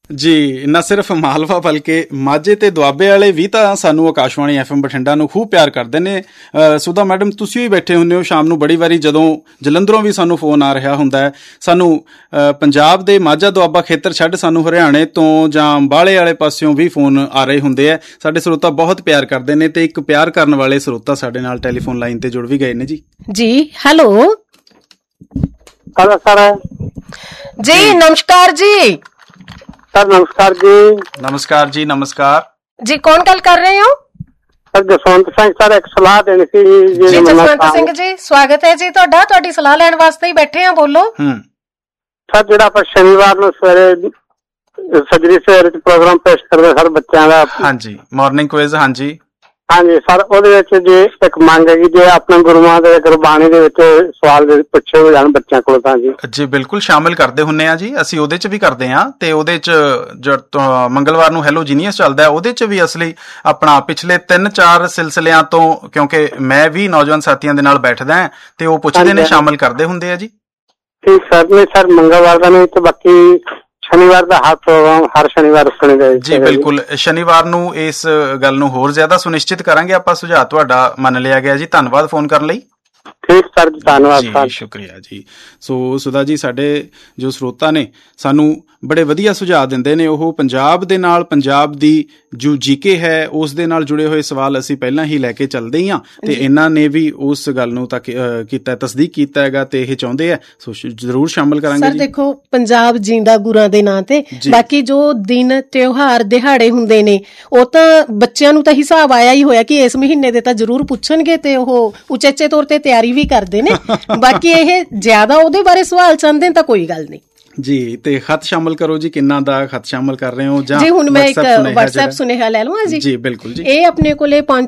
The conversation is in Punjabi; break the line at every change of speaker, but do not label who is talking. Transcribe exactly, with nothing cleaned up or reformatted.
ਜੀ, ਨਾ ਸਿਰਫ ਮਾਲਵਾ ਬਲਕਿ ਮਾਝੇ ਤੇ ਦੁਆਬੇ ਵਾਲੇ ਵੀ ਤਾਂ ਸਾਨੂੰ ਆਕਾਸ਼ਵਾਣੀ ਐਫ ਐਮ ਬਠਿੰਡਾ ਨੂੰ ਖੂਬ ਪਿਆਰ ਕਰਦੇ ਨੇ। ਸੁਧਾ ਮੈਡਮ, ਤੁਸੀਂ ਵੀ ਬੈਠੇ ਹੁੰਦੇ ਹੋ ਸ਼ਾਮ ਨੂੰ ਬੜੀ ਵਾਰੀ, ਜਦੋਂ ਜਲੰਧਰੋਂ ਵੀ ਸਾਨੂੰ ਫੋਨ ਆ ਰਿਹਾ ਹੁੰਦਾ ਹੈ, ਸਾਨੂੰ ਪੰਜਾਬ ਦੇ ਮਾਝਾ ਦੁਆਬਾ ਖੇਤਰ ਛੱਡ ਸਾਨੂੰ ਹਰਿਆਣੇ ਤੋਂ ਜਾਂ ਅੰਬਾਲੇ ਵਾਲੇ ਪਾਸਿਓਂ ਵੀ ਫੋਨ ਆ ਰਹੇ ਹੁੰਦੇ ਆ। ਸਾਡੇ ਸਰੋਤਾ ਬਹੁਤ ਪਿਆਰ ਕਰਦੇ ਨੇ ਤੇ ਇੱਕ ਪਿਆਰ ਕਰਨ ਵਾਲੇ ਸਰੋਤਾ ਸਾਡੇ ਨਾਲ ਟੈਲੀਫੋਨ ਲਾਈਨ ਤੇ ਜੁੜ ਵੀ ਗਏ ਨੇ। ਜੀ
ਜੀ ਹੈਲੋ
ਹੈਲੋ ਸਰ
ਜੀ, ਨਮਸਕਾਰ ਜੀ।
ਸਰ ਨਮਸਕਾਰ ਜੀ।
ਨਮਸਕਾਰ ਜੀ। ਨਮਸਕਾਰ
ਜੀ, ਕੌਣ ਗੱਲ ਕਰ ਰਹੇ ਹੋ?
ਸਰ ਜਸਵੰਤ ਸਿੰਘ ਸਰ, ਇੱਕ ਸਲਾਹ ਦੇਣੀ ਸੀ ਜੀ।
ਜਸਵੰਤ ਸਿੰਘ ਜੀ, ਸਵਾਗਤ ਹੈ ਜੀ ਤੁਹਾਡਾ। ਤੁਹਾਡੀ ਸਲਾਹ ਲੈਣ ਵਾਸਤੇ ਹੀ ਬੈਠੇ ਆ, ਬੋਲੋ।
ਹੂੰ
ਸਰ, ਜਿਹੜਾ ਆਪਾਂ ਸ਼ਨੀਵਾਰ ਨੂੰ ਸਵੇਰੇ ਸਜਰੀ ਸਵੇਰੇ ਪ੍ਰੋਗਰਾਮ ਪੇਸ਼ ਕਰਦੇ ਸਰ ਬੱਚਿਆਂ ਦਾ। ਹਾਂਜੀ,
ਮਾਰਨਿੰਗ ਕੁਇਜ਼। ਹਾਂਜੀ
ਹਾਂਜੀ ਸਰ, ਉਹਦੇ ਵਿੱਚ ਜੇ ਇੱਕ ਮੰਗ ਹੈਗੀ, ਜੇ ਆਪਣੇ ਗੁਰੂਆਂ ਦੇ ਗੁਰਬਾਣੀ ਦੇ ਵਿੱਚ ਸਵਾਲ ਪੁੱਛੇ ਹੋ ਜਾਣ ਬੱਚਿਆਂ ਕੋਲ ਤਾਂ ਜੀ
ਜੀ ਬਿਲਕੁਲ ਸ਼ਾਮਿਲ ਕਰਦੇ ਹੁੰਦੇ ਆ ਜੀ। ਅਸੀਂ ਉਹਦੇ 'ਚ ਵੀ ਕਰਦੇ ਹਾਂ ਤੇ ਉਹਦੇ 'ਚ ਮੰਗਲਵਾਰ ਨੂੰ ਹੈਲੋ ਜੀਨੀਅਸ ਚੱਲਦਾ, ਉਹਦੇ 'ਚ ਵੀ ਅਸਲੀ ਆਪਣਾ ਪਿਛਲੇ ਤਿੰਨ ਚਾਰ ਸਿਲਸਿਲਿਆਂ ਤੋਂ, ਕਿਉਂਕਿ ਮੈਂ ਵੀ ਨੌਜਵਾਨ ਸਾਥੀਆਂ ਦੇ ਨਾਲ ਬੈਠਦਾ ਤੇ ਉਹ ਪੁੱਛਦੇ ਨੇ, ਸ਼ਾਮਿਲ ਕਰਦੇ ਹੁੰਦੇ ਆ ਜੀ।
ਠੀਕ ਸਰ। ਨਹੀਂ ਸਰ, ਮੰਗਲਵਾਰ ਦਾ ਨਹੀਂ ਤੇ ਬਾਕੀ ਸ਼ਨੀਵਾਰ ਦਾ ਹਰ ਪ੍ਰੋਗਰਾਮ ਹਰ ਸ਼ਨੀਵਾਰ ਰੱਖਣੇ ਜੀ।
ਬਿਲਕੁਲ, ਸ਼ਨੀਵਾਰ ਨੂੰ ਇਸ ਗੱਲ ਨੂੰ ਹੋਰ ਜ਼ਿਆਦਾ ਸੁਨਿਸ਼ਚਿਤ ਕਰਾਂਗੇ ਆਪਾਂ। ਸੁਝਾਅ ਤੁਹਾਡਾ ਮੰਨ ਲਿਆ ਗਿਆ ਜੀ। ਧੰਨਵਾਦ ਫੋਨ ਕਰਨ ਲਈ।
ਠੀਕ ਸਰ ਜੀ, ਧੰਨਵਾਦ
ਜੀ, ਸ਼ੁਕਰੀਆ ਜੀ। ਸੋ ਸੁਧਾ ਜੀ, ਸਾਡੇ ਜੋ ਸਰੋਤਾ ਨੇ ਸਾਨੂੰ ਬੜੇ ਵਧੀਆ ਸੁਝਾਅ ਦਿੰਦੇ ਨੇ। ਉਹ ਪੰਜਾਬ ਦੇ ਨਾਲ, ਪੰਜਾਬ ਦੀ ਜੋ ਜੀਕੇ ਹੈ ਉਸ ਦੇ ਨਾਲ ਜੁੜੇ ਹੋਏ ਸਵਾਲ ਅਸੀਂ ਪਹਿਲਾਂ ਹੀ ਲੈ ਕੇ ਚੱਲਦੇ ਹੀ ਹਾਂ ਤੇ ਇਹਨਾਂ ਨੇ ਵੀ ਉਸ ਗੱਲ ਨੂੰ ਤਾਂ ਕੀਤਾ, ਤਸਦੀਕ ਕੀਤਾ ਹੈਗਾ ਤੇ ਇਹ ਚਾਹੁੰਦੇ ਆ, ਸੋ ਜ਼ਰੂਰ ਸ਼ਾਮਿਲ ਕਰਾਂਗੇ ਜੀ।
ਸਰ ਦੇਖੋ, ਪੰਜਾਬ ਜਿੰਦਾ ਗੁਰਾਂ ਦੇ ਨਾਂ ਤੇ ਬਾਕੀ ਜੋ ਦਿਨ ਤਿਉਹਾਰ ਦਿਹਾੜੇ ਹੁੰਦੇ ਨੇ ਉਹ ਤਾਂ ਬੱਚਿਆਂ ਨੂੰ ਤਾਂ ਹਿਸਾਬ ਆਇਆ ਹੀ ਹੋਇਆ ਕਿ ਇਸ ਮਹੀਨੇ ਦੇ ਤਾਂ ਜ਼ਰੂਰ ਪੁੱਛਣਗੇ ਤੇ ਉਹ ਉਚੇਚੇ ਤੌਰ ਤੇ ਤਿਆਰੀ ਵੀ ਕਰਦੇ ਨੇ। ਬਾਕੀ ਇਹ ਜ਼ਿਆਦਾ ਉਹਦੇ ਬਾਰੇ ਸਵਾਲ ਚਾਹੁੰਦੇ ਨੇ ਤਾਂ ਕੋਈ ਗੱਲ ਨਹੀਂ
ਜੀ। ਤੇ ਖਤ ਸ਼ਾਮਿਲ ਕਰੋ ਜੀ। ਕਿੰਨਾ ਦਾ ਖਤ ਸ਼ਾਮਿਲ ਕਰ ਰਹੇ ਹੋ? ਜਾਂ
ਜੀ ਹੁਣ ਮੈਂ ਇੱਕ WhatsApp ਸੁਨੇਹਾ ਲੈ ਲਵਾਂ ਜੀ?
ਜੀ ਬਿਲਕੁਲ ਜੀ।
ਇਹ ਆਪਣੇ ਕੋਲੇ ਪੰਜ